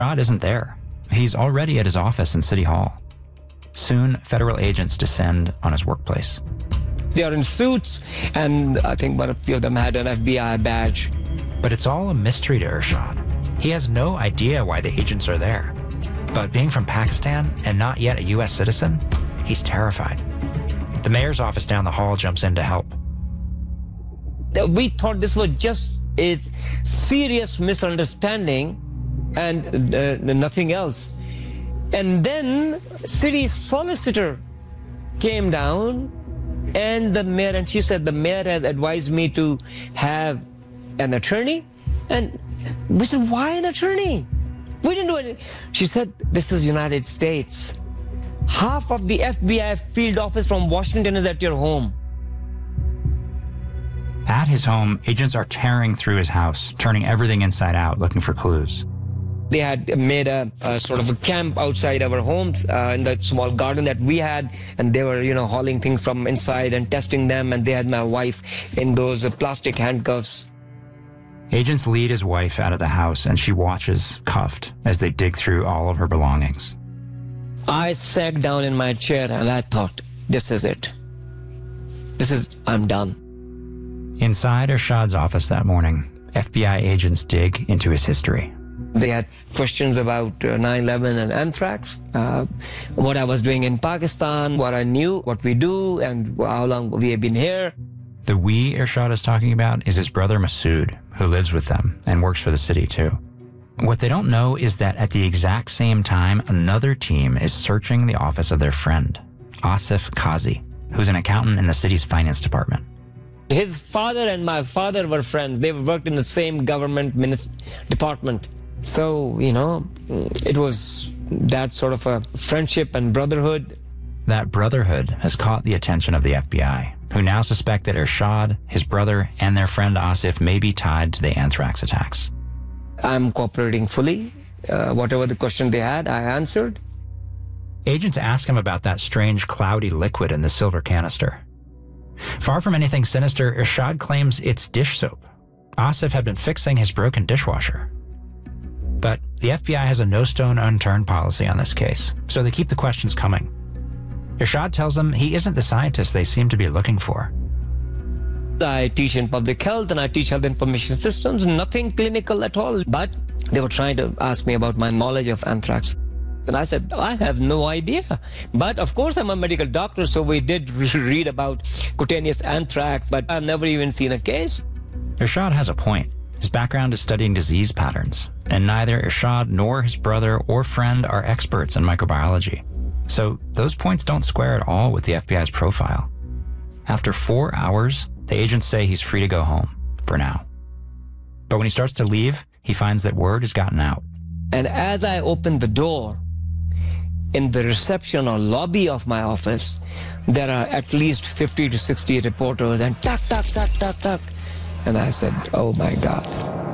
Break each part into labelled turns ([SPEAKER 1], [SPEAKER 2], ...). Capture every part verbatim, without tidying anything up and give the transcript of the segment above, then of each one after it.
[SPEAKER 1] Ershad isn't there. He's already at his office in City Hall. Soon, federal agents descend on his workplace.
[SPEAKER 2] They are in suits, and I think one of them had an F B I badge.
[SPEAKER 1] But it's all a mystery to Ershad. He has no idea why the agents are there. But being from Pakistan and not yet a U S citizen, he's terrified. The mayor's office down the hall jumps in to help.
[SPEAKER 2] We thought this was just a serious misunderstanding and uh, nothing else. And then city solicitor came down, and the mayor, and she said the mayor has advised me to have an attorney. And we said, why an attorney? We didn't do it. She said, this is United States. Half of the F B I field office from Washington is at your home.
[SPEAKER 1] At his home, agents are tearing through his house, turning everything inside out, looking for clues.
[SPEAKER 2] They had made a, a sort of a camp outside our homes uh, in that small garden that we had, and they were, you know, hauling things from inside and testing them, and they had my wife in those uh, plastic handcuffs.
[SPEAKER 1] Agents lead his wife out of the house, and she watches, cuffed, as they dig through all of her belongings.
[SPEAKER 2] I sat down in my chair, and I thought, this is it. This is, I'm done.
[SPEAKER 1] Inside Ershad's office that morning, F B I agents dig into his history.
[SPEAKER 2] They had questions about uh, nine eleven and anthrax, uh, what I was doing in Pakistan, what I knew, what we do, and how long we have been here.
[SPEAKER 1] The we Ershad is talking about is his brother Masood, who lives with them and works for the city too. What they don't know is that at the exact same time, another team is searching the office of their friend, Asif Qazi, who's an accountant in the city's finance department.
[SPEAKER 2] His father and my father were friends. They worked in the same government ministry department. So, you know, it was that sort of a friendship and brotherhood.
[SPEAKER 1] That brotherhood has caught the attention of the F B I, who now suspect that Ershad, his brother, and their friend Asif may be tied to the anthrax attacks.
[SPEAKER 2] I'm cooperating fully. Uh, whatever the question they had, I answered.
[SPEAKER 1] Agents ask him about that strange cloudy liquid in the silver canister. Far from anything sinister, Ershad claims it's dish soap. Asif had been fixing his broken dishwasher. But the F B I has a no stone unturned policy on this case, so they keep the questions coming. Ershad tells them he isn't the scientist they seem to be looking for.
[SPEAKER 2] I teach in public health and I teach health information systems, nothing clinical at all. But they were trying to ask me about my knowledge of anthrax. And I said, I have no idea. But of course, I'm a medical doctor, so we did read about cutaneous anthrax, but I've never even seen a case.
[SPEAKER 1] Ershad has a point. His background is studying disease patterns, and neither Ershad nor his brother or friend are experts in microbiology. So those points don't square at all with the F B I's profile. After four hours, the agents say he's free to go home, for now. But when he starts to leave, he finds that word has gotten out.
[SPEAKER 2] And as I opened the door, in the reception or lobby of my office, there are at least fifty to sixty reporters, and tuck, tuck, tuck, tuck, tuck. And I said, oh my God.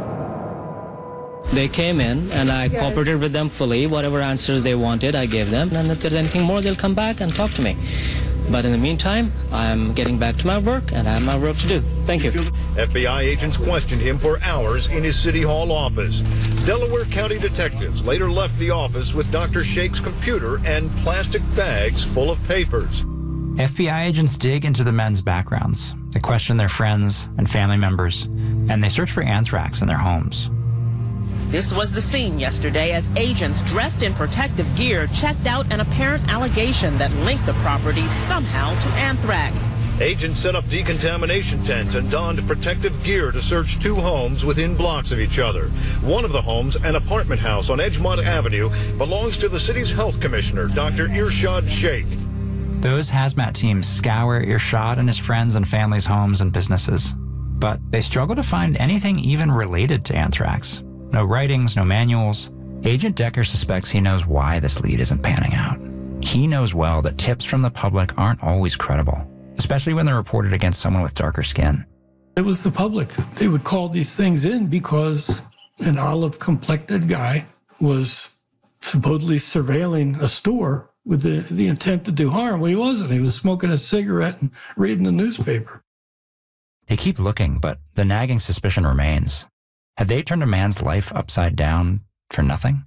[SPEAKER 2] They came in and I yes. cooperated with them fully. Whatever answers they wanted, I gave them. And if there's anything more, they'll come back and talk to me. But in the meantime, I'm getting back to my work and I have my work to do. Thank you.
[SPEAKER 3] F B I agents questioned him for hours in his City Hall office. Delaware County detectives later left the office with Doctor Sheikh's computer and plastic bags full of papers.
[SPEAKER 1] F B I agents dig into the men's backgrounds. They question their friends and family members, and they search for anthrax in their homes.
[SPEAKER 4] This was the scene yesterday as agents dressed in protective gear checked out an apparent allegation that linked the property somehow to anthrax.
[SPEAKER 3] Agents set up decontamination tents and donned protective gear to search two homes within blocks of each other. One of the homes, an apartment house on Edgemont Avenue, belongs to the city's health commissioner, Doctor Ershad Sheikh.
[SPEAKER 1] Those hazmat teams scour Ershad and his friends and family's homes and businesses, but they struggle to find anything even related to anthrax. No writings, no manuals. Agent Decker suspects he knows why this lead isn't panning out. He knows well that tips from the public aren't always credible, especially when they're reported against someone with darker skin.
[SPEAKER 5] It was the public. They would call these things in because an olive-complected guy was supposedly surveilling a store with the, the intent to do harm. Well, he wasn't. He was smoking a cigarette and reading the newspaper.
[SPEAKER 1] They keep looking, but the nagging suspicion remains. Had they turned a man's life upside down for nothing?